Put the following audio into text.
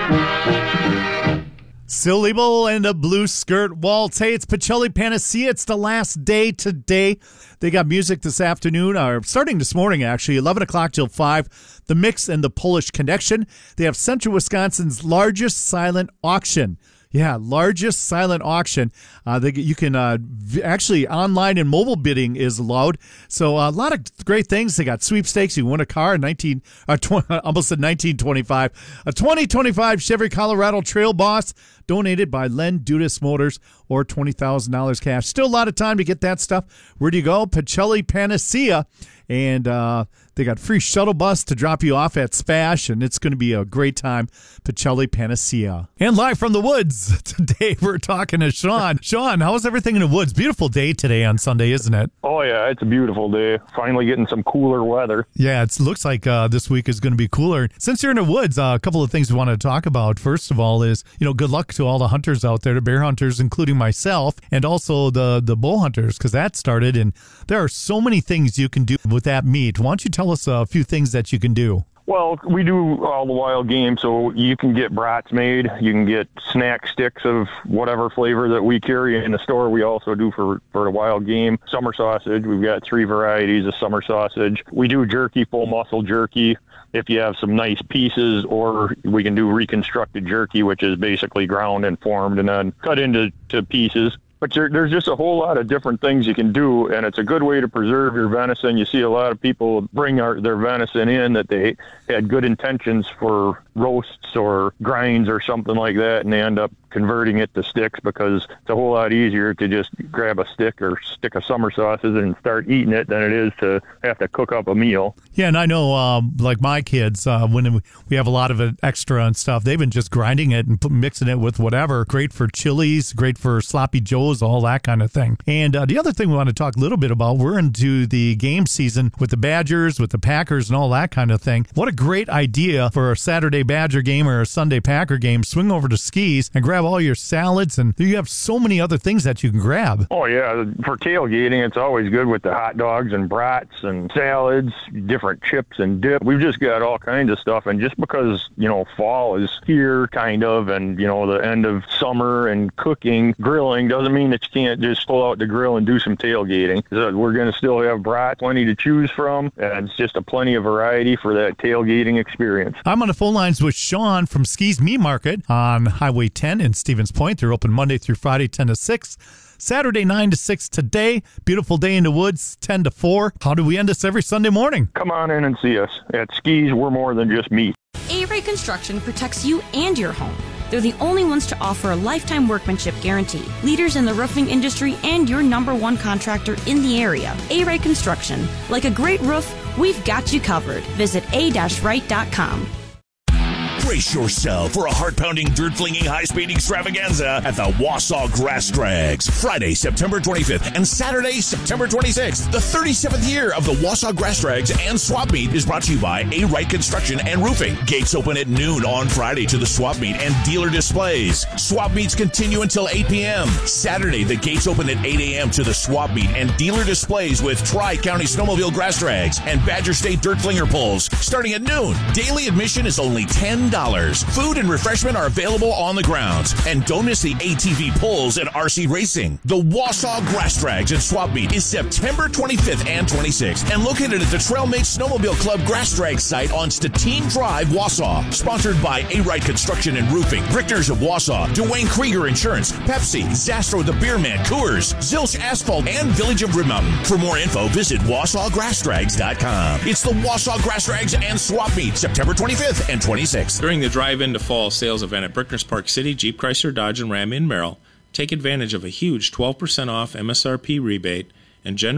Silly Bull and a blue skirt waltz. Hey, it's Pacelli Panacea. It's the last day today. They got music this afternoon, or starting this morning, actually, 11 o'clock till 5. The Mix and the Polish Connection. They have Central Wisconsin's largest silent auction. Yeah, largest silent auction. You can actually online and mobile bidding is allowed. So a lot of great things. They got sweepstakes. You can win a car in almost said 1925. A 2025 Chevy Colorado Trail Boss donated by Len Dudas Motors, or $20,000 cash. Still a lot of time to get that stuff. Where do you go? Pacelli Panacea. And they got free shuttle bus to drop you off at Spash, and it's going to be a great time. Pacelli Panacea. And live from the woods today, we're talking to Sean. Sean, how is everything in the woods? Beautiful day today on Sunday, isn't it? Oh, yeah, it's a beautiful day. Finally getting some cooler weather. Yeah, it looks like this week is going to be cooler. Since you're in the woods, a couple of things we want to talk about. First of all is, good luck to all the hunters out there, the bear hunters, including myself, and also the bow hunters, because that started, and there are so many things you can do with that meat. Why don't you tell us a few things that you can do? Well, we do all the wild game, so you can get brats made. You can get snack sticks of whatever flavor that we carry in the store. We also do for the wild game. Summer sausage, we've got 3 varieties of summer sausage. We do jerky, full muscle jerky, if you have some nice pieces, or we can do reconstructed jerky, which is basically ground and formed and then cut into pieces. But there's just a whole lot of different things you can do, and it's a good way to preserve your venison. You see a lot of people bring their venison in that they had good intentions for roasts or grinds or something like that, and they end up converting it to sticks because it's a whole lot easier to just grab a stick or stick of summer sausage and start eating it than it is to have to cook up a meal. Yeah, and I know, like my kids, when we have a lot of it extra and stuff, they've been just grinding it and mixing it with whatever. Great for chilies, great for sloppy joes, all that kind of thing. And the other thing we want to talk a little bit about, we're into the game season with the Badgers, with the Packers, and all that kind of thing. What a great idea for a Saturday Badger game or a Sunday Packer game. Swing over to Skis and grab all your salads, and you have so many other things that you can grab. Oh, yeah. For tailgating, it's always good with the hot dogs and brats and salads, different chips and dip. We've just got all kinds of stuff, and just because, fall is here, kind of, and, the end of summer and cooking, grilling, doesn't mean that you can't just pull out the grill and do some tailgating. We're going to still have brats, plenty to choose from, and it's just a plenty of variety for that tailgating experience. I'm on the phone lines with Sean from Skis Meat Market on Highway 10 in Stevens Point. They're open Monday through Friday, 10 to 6. Saturday, 9 to 6 today. Beautiful day in the woods, 10 to 4. How do we end this every Sunday morning? Come on in and see us. At Skis, we're more than just meat. A-Ray Construction protects you and your home. They're the only ones to offer a lifetime workmanship guarantee. Leaders in the roofing industry and your #1 contractor in the area. A-Ray Construction. Like a great roof, we've got you covered. Visit a-right.com. Brace yourself for a heart-pounding, dirt-flinging, high-speeding extravaganza at the Wausau Grass Drags. Friday, September 25th and Saturday, September 26th. The 37th year of the Wausau Grass Drags and Swap Meet is brought to you by A-Right Construction and Roofing. Gates open at noon on Friday to the Swap Meet and dealer displays. Swap Meets continue until 8 p.m. Saturday, the gates open at 8 a.m. to the Swap Meet and dealer displays with Tri-County Snowmobile Grass Drags and Badger State Dirt Flinger Pulls. Starting at noon, daily admission is only $10. Food and refreshment are available on the grounds. And don't miss the ATV pulls and RC racing. The Wausau Grass Drags and Swap Meet is September 25th and 26th and located at the Trailmate Snowmobile Club Grass Drag site on Statine Drive, Wausau. Sponsored by A-Right Construction and Roofing, Richters of Wausau, Dwayne Krieger Insurance, Pepsi, Zastro the Beer Man, Coors, Zilch Asphalt, and Village of Rib Mountain. For more info, visit WausauGrassDrags.com. It's the Wausau Grass Drags and Swap Meet, September 25th and 26th. During the drive-in to fall sales event at Brickner's Park City, Jeep, Chrysler, Dodge, and Ram in Merrill, take advantage of a huge 12% off MSRP rebate and generous